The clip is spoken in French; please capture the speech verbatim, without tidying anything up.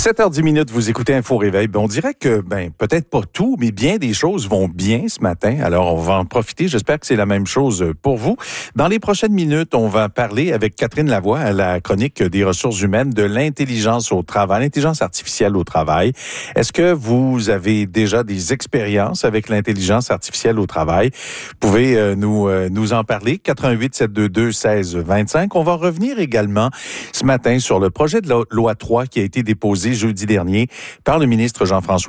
sept heures dix minutes, vous écoutez Info Réveil. Ben, on dirait que, ben, peut-être pas tout, mais bien des choses vont bien ce matin. Alors, on va en profiter. J'espère que c'est la même chose pour vous. Dans les prochaines minutes, on va parler avec Catherine Lavoie, à la chronique des ressources humaines, de l'intelligence au travail, l'intelligence artificielle au travail. Est-ce que vous avez déjà des expériences avec l'intelligence artificielle au travail? Vous pouvez euh, nous, euh, nous en parler. quatre un huit sept deux deux seize vingt-cinq. On va revenir également ce matin sur le projet de la loi trois qui a été déposé jeudi dernier par le ministre Jean-François